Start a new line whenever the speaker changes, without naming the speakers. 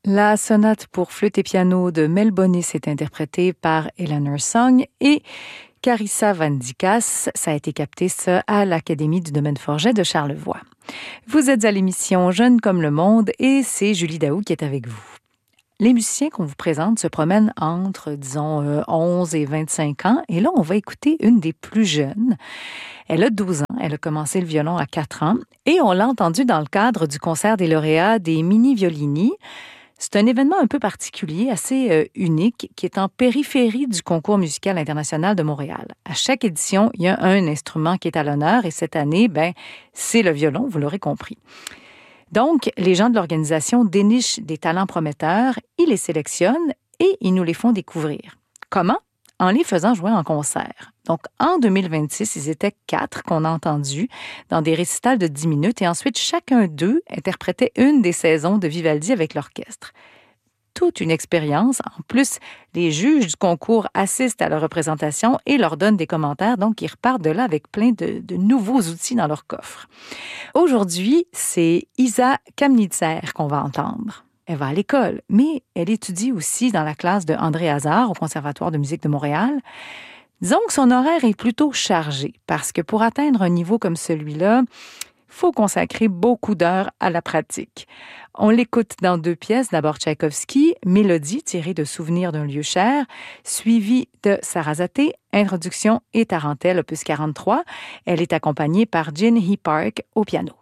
La sonate pour flûte et piano de Mel Bonis est interprétée par Eleanor Song et Carissa Van Dikas. Ça a été capté à l'Académie du domaine Forget de Charlevoix. Vous êtes à l'émission Jeunes comme le monde et c'est Julie Daou qui est avec vous. Les musiciens qu'on vous présente se promènent entre, disons, 11 et 25 ans. Et là, on va écouter une des plus jeunes. Elle a 12 ans. Elle a commencé le violon à 4 ans. Et on l'a entendue dans le cadre du concert des lauréats des mini-violini. C'est un événement un peu particulier, assez unique, qui est en périphérie du concours musical international de Montréal. À chaque édition, il y a un instrument qui est à l'honneur et cette année, c'est le violon, vous l'aurez compris. Donc, les gens de l'organisation dénichent des talents prometteurs, ils les sélectionnent et ils nous les font découvrir. Comment? En les faisant jouer en concert. Donc, en 2026, ils étaient 4 qu'on a entendus dans des récitals de 10 minutes et ensuite, chacun d'eux interprétait une des saisons de Vivaldi avec l'orchestre. Toute une expérience. En plus, les juges du concours assistent à leur représentation et leur donnent des commentaires, donc ils repartent de là avec plein de nouveaux outils dans leur coffre. Aujourd'hui, c'est Isa Kamnitzer qu'on va entendre. Elle va à l'école, mais elle étudie aussi dans la classe de André Hazard au Conservatoire de musique de Montréal. Disons que son horaire est plutôt chargé parce que pour atteindre un niveau comme celui-là, il faut consacrer beaucoup d'heures à la pratique. On l'écoute dans 2 pièces, d'abord Tchaïkovski, Mélodie tirée de Souvenirs d'un lieu cher, suivie de Sarasate, Introduction et Tarentelle, opus 43. Elle est accompagnée par Jin Hee Park au piano.